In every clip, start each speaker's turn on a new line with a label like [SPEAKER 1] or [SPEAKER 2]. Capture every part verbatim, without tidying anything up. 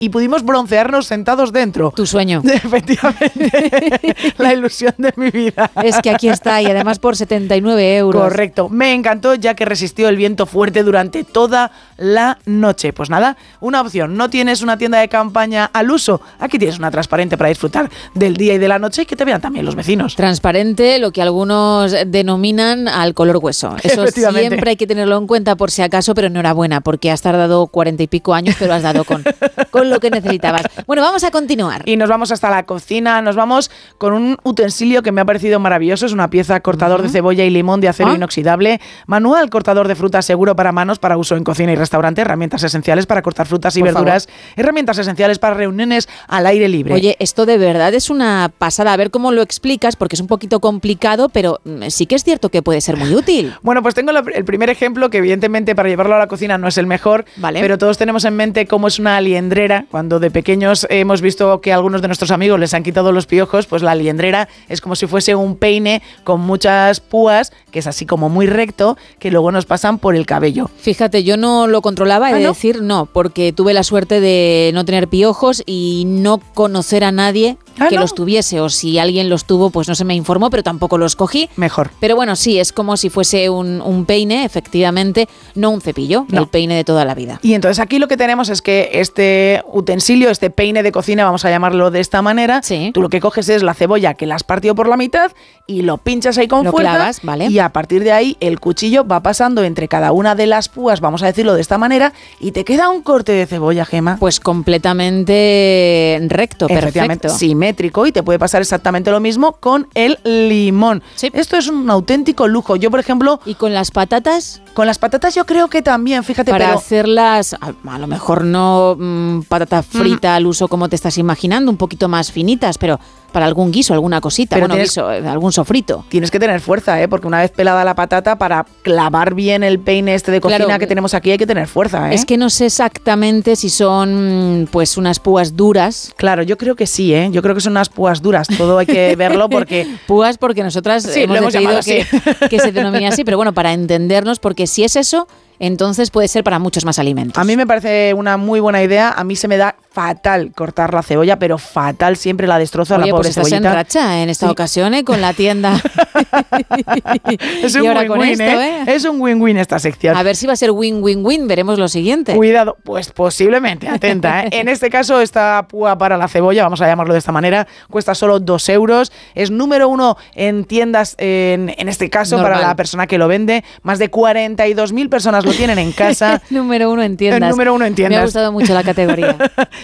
[SPEAKER 1] y pudimos broncearnos sentados dentro.
[SPEAKER 2] Tu sueño.
[SPEAKER 1] Efectivamente, la ilusión de mi vida.
[SPEAKER 2] Es que aquí está, y además por setenta y nueve euros.
[SPEAKER 1] Correcto, me encantó ya que resistió el viento fuerte durante toda la noche. Pues nada, una opción, no tienes una tienda de campaña al uso, aquí tienes una transparente para disfrutar del día y de la noche y que te vean también los vecinos.
[SPEAKER 2] Transparente, lo que algunos denominan al color hueso. Eso siempre hay que tenerlo en cuenta por si acaso, pero enhorabuena, porque has tardado cuarenta y pico años, pero has dado con, con lo que necesitabas. Bueno, vamos a continuar.
[SPEAKER 1] Y nos vamos hasta la cocina, nos vamos con un utensilio que me ha parecido maravilloso, es una pieza cortador uh-huh. de cebolla y limón de acero ¿Ah? inoxidable, manual cortador de frutas seguro para manos para uso en cocina y restaurante, herramientas esenciales para cortar frutas y por verduras, favor. herramientas esenciales para reuniones al aire libre.
[SPEAKER 2] Oye, esto de verdad es una pasada, a ver cómo lo explicas, porque es un poquito complicado, pero sí que es cierto que puede ser muy útil.
[SPEAKER 1] Bueno, pues tengo el primer ejemplo, que evidentemente para llevarlo a la cocina no es el mejor, vale. pero todos tenemos en mente cómo es una liendrera. Cuando de pequeños hemos visto que a algunos de nuestros amigos les han quitado los piojos, pues la liendrera es como si fuese un peine con muchas púas, que es así como muy recto, que luego nos pasan por el cabello.
[SPEAKER 2] Fíjate, yo no lo controlaba, he ¿Ah, de no? decir no, porque tuve la suerte de no tener piojos y no conocer a nadie ¿Ah, que no? los tuviese, o si alguien los tuvo, pues no se me informó, pero tampoco los cogí.
[SPEAKER 1] Mejor.
[SPEAKER 2] Pero bueno, sí, es como si fuese un, un peine, efectivamente, no un cepillo, no. el peine de toda la vida.
[SPEAKER 1] Y entonces aquí lo que tenemos es que este utensilio, este peine de cocina, vamos a llamarlo de esta manera,
[SPEAKER 2] sí.
[SPEAKER 1] tú lo que coges es la cebolla que la has partido por la mitad y lo pinchas ahí con
[SPEAKER 2] lo
[SPEAKER 1] fuerza,
[SPEAKER 2] clavas, ¿vale?
[SPEAKER 1] Y a partir de ahí el cuchillo va pasando entre cada una de las púas, vamos a decirlo de esta manera, y te queda un corte de cebolla, Gema.
[SPEAKER 2] Pues completamente recto, perfecto.
[SPEAKER 1] Simétrico, y te puede pasar exactamente lo mismo con el limón.
[SPEAKER 2] Sí.
[SPEAKER 1] Esto es un auténtico lujo. Yo, por ejemplo...
[SPEAKER 2] ¿Y con las patatas?
[SPEAKER 1] Con las patatas yo creo que también, fíjate.
[SPEAKER 2] Para
[SPEAKER 1] pero...
[SPEAKER 2] hacerlas, a, a lo mejor no mmm, patata frita mm. al uso como te estás imaginando, un poquito más finitas, pero para algún guiso, alguna cosita, pero bueno, tienes, guiso, algún sofrito.
[SPEAKER 1] Tienes que tener fuerza, ¿eh? Porque una vez pelada la patata, para clavar bien el peine este de cocina claro, que tenemos aquí hay que tener fuerza, ¿eh?
[SPEAKER 2] Es que no sé exactamente si son pues unas púas duras.
[SPEAKER 1] Claro, yo creo que sí, ¿eh? Yo creo que son unas púas duras, todo hay que verlo porque...
[SPEAKER 2] Púas porque nosotras
[SPEAKER 1] sí,
[SPEAKER 2] hemos,
[SPEAKER 1] hemos
[SPEAKER 2] decidido
[SPEAKER 1] que,
[SPEAKER 2] que se denomine así, pero bueno, para entendernos, porque si es eso, entonces puede ser para muchos más alimentos.
[SPEAKER 1] A mí me parece una muy buena idea. A mí se me da fatal cortar la cebolla, pero fatal, siempre la destrozo.
[SPEAKER 2] Oye,
[SPEAKER 1] a la pobre
[SPEAKER 2] pues estás
[SPEAKER 1] cebollita.
[SPEAKER 2] en racha en esta sí. ocasión, ¿eh? Con la tienda.
[SPEAKER 1] Es un win-win, ¿eh? ¿eh? Es un win-win esta sección.
[SPEAKER 2] A ver si va a ser win-win-win, veremos lo siguiente.
[SPEAKER 1] Cuidado, pues posiblemente, atenta, ¿eh? En este caso, esta púa para la cebolla, vamos a llamarlo de esta manera, cuesta solo dos euros. Es número uno en tiendas, en, en este caso, Normal. Para la persona que lo vende. Más de cuarenta y dos mil personas lo tienen en casa.
[SPEAKER 2] Número uno en tiendas.
[SPEAKER 1] El número uno en tiendas.
[SPEAKER 2] Me ha gustado mucho la categoría.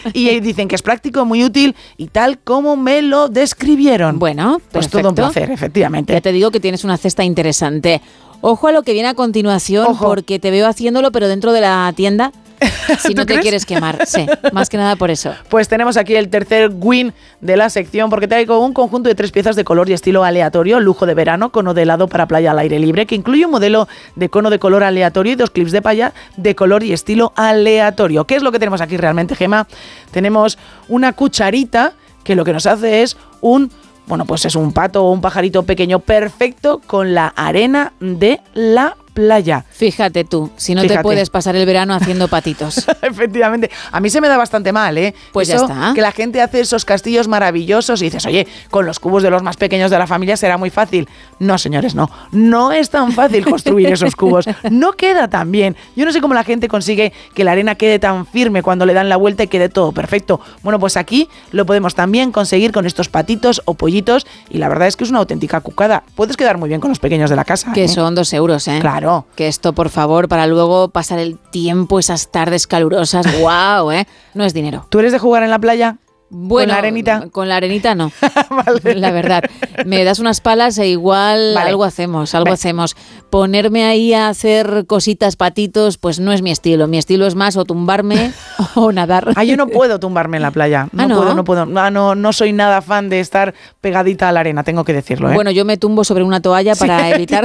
[SPEAKER 1] Y dicen que es práctico, muy útil y tal como me lo describieron.
[SPEAKER 2] Bueno,
[SPEAKER 1] pues
[SPEAKER 2] perfecto.
[SPEAKER 1] todo un placer, efectivamente.
[SPEAKER 2] Ya te digo que tienes una cesta interesante. Ojo a lo que viene a continuación, Ojo. Porque te veo haciéndolo, pero dentro de la tienda. Si no te
[SPEAKER 1] crees?
[SPEAKER 2] quieres quemar, sí, más que nada por eso.
[SPEAKER 1] Pues tenemos aquí el tercer win de la sección, porque traigo un conjunto de tres piezas de color y estilo aleatorio, lujo de verano, cono de helado para playa al aire libre, que incluye un modelo de cono de color aleatorio y dos clips de paya de color y estilo aleatorio. ¿Qué es lo que tenemos aquí realmente, Gema? Tenemos una cucharita que lo que nos hace es un... Bueno, pues es un pato o un pajarito pequeño perfecto con la arena de la playa.
[SPEAKER 2] Fíjate tú, si no
[SPEAKER 1] Fíjate.
[SPEAKER 2] Te puedes pasar el verano haciendo patitos.
[SPEAKER 1] Efectivamente. A mí se me da bastante mal, ¿eh?
[SPEAKER 2] Pues
[SPEAKER 1] Eso,
[SPEAKER 2] ya está.
[SPEAKER 1] Que la gente hace esos castillos maravillosos y dices, oye, con los cubos de los más pequeños de la familia será muy fácil. No, señores, no. No es tan fácil construir esos cubos. No queda tan bien. Yo no sé cómo la gente consigue que la arena quede tan firme cuando le dan la vuelta y quede todo perfecto. Bueno, pues aquí lo podemos también conseguir con estos patitos o pollitos y la verdad es que es una auténtica cucada. Puedes quedar muy bien con los pequeños de la casa.
[SPEAKER 2] Que
[SPEAKER 1] ¿eh?
[SPEAKER 2] son dos euros, ¿eh?
[SPEAKER 1] Claro.
[SPEAKER 2] Que esto, por favor, para luego pasar el tiempo, esas tardes calurosas, guau, ¿eh? No es dinero.
[SPEAKER 1] ¿Tú eres de jugar en la playa?
[SPEAKER 2] Bueno,
[SPEAKER 1] ¿con la arenita?
[SPEAKER 2] Con la arenita no,
[SPEAKER 1] vale.
[SPEAKER 2] La verdad. Me das unas palas e igual vale. algo hacemos, algo vale. hacemos. Ponerme ahí a hacer cositas, patitos, pues no es mi estilo. Mi estilo es más o tumbarme o nadar.
[SPEAKER 1] Ah, yo no puedo tumbarme en la playa. No,
[SPEAKER 2] ¿Ah, no?
[SPEAKER 1] puedo, no puedo. No, no, no soy nada fan de estar pegadita a la arena, tengo que decirlo, ¿eh?
[SPEAKER 2] Bueno, yo me tumbo sobre una toalla sí. para evitar...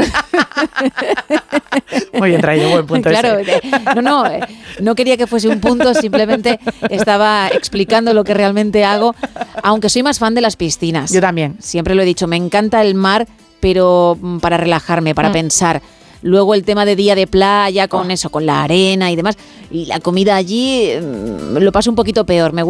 [SPEAKER 1] Muy bien traído, buen punto
[SPEAKER 2] claro,
[SPEAKER 1] ese.
[SPEAKER 2] No, no, no quería que fuese un punto, simplemente estaba explicando lo que realmente hago, aunque soy más fan de las piscinas.
[SPEAKER 1] Yo también.
[SPEAKER 2] Siempre lo he dicho, me encanta el mar, pero para relajarme, para mm. pensar. Luego el tema de día de playa, con oh. eso, con la arena y demás. Y la comida allí lo paso un poquito peor. Me